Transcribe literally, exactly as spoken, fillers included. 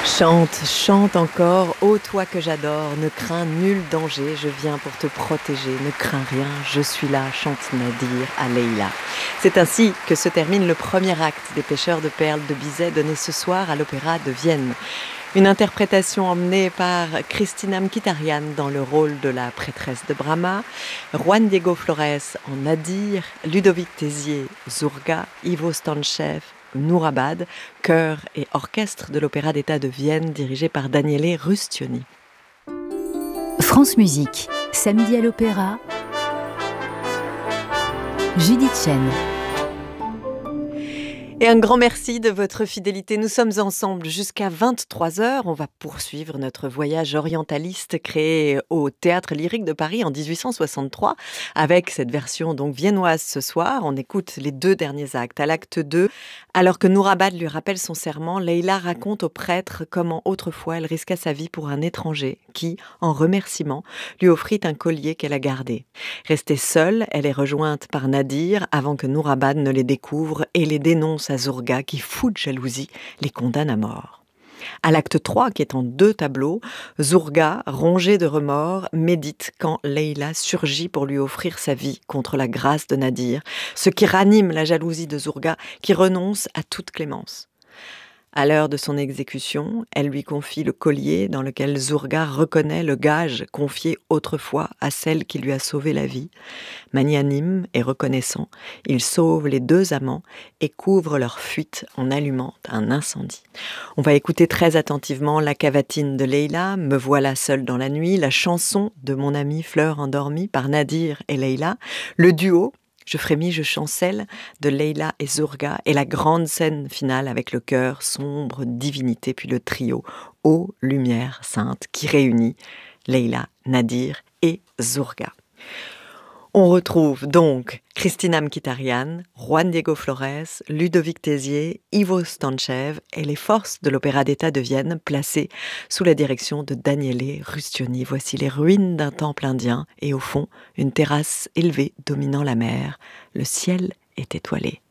Chante, chante encore, ô toi que j'adore, ne crains nul danger, je viens pour te protéger, ne crains rien, je suis là, chante Nadir à Leïla. C'est ainsi que se termine le premier acte des Pêcheurs de perles de Bizet donné ce soir à l'Opéra de Vienne. Une interprétation emmenée par Cristina Mkhitaryan dans le rôle de la prêtresse de Brahma, Juan Diego Flores en Nadir, Ludovic Tézier, Zurga, Ivo Stanchev, Nourabad, chœur et orchestre de l'Opéra d'État de Vienne dirigé par Daniele Rustioni. France Musique, samedi à l'Opéra, Judith Chen. Et un grand merci de votre fidélité. Nous sommes ensemble jusqu'à vingt-trois heures. On va poursuivre notre voyage orientaliste créé au Théâtre Lyrique de Paris en dix-huit cent soixante-trois avec cette version donc viennoise ce soir. On écoute les deux derniers actes. À l'acte deux, alors que Nourabad lui rappelle son serment, Leïla raconte au prêtre comment autrefois elle risqua sa vie pour un étranger qui, en remerciement, lui offrit un collier qu'elle a gardé. Restée seule, elle est rejointe par Nadir avant que Nourabad ne les découvre et les dénonce à Zurga qui, fou de jalousie, les condamne à mort. À l'acte trois, qui est en deux tableaux, Zurga, rongé de remords, médite quand Leïla surgit pour lui offrir sa vie contre la grâce de Nadir, ce qui ranime la jalousie de Zurga qui renonce à toute clémence. À l'heure de son exécution, elle lui confie le collier dans lequel Zurga reconnaît le gage confié autrefois à celle qui lui a sauvé la vie. Magnanime et reconnaissant, il sauve les deux amants et couvre leur fuite en allumant un incendie. On va écouter très attentivement la cavatine de Leïla, Me voilà seule dans la nuit, la chanson de Mon amie Fleur endormie par Nadir et Leïla, le duo Je frémis, je chancelle de Leïla et Zurga et la grande scène finale avec le chœur sombre, divinité, puis le trio Ô lumière sainte qui réunit Leïla, Nadir et Zurga. On retrouve donc Cristina Mkhitaryan, Juan Diego Flores, Ludovic Tézier, Ivo Stanchev et les forces de l'Opéra d'État de Vienne placées sous la direction de Daniele Rustioni. Voici les ruines d'un temple indien et au fond, une terrasse élevée dominant la mer. Le ciel est étoilé.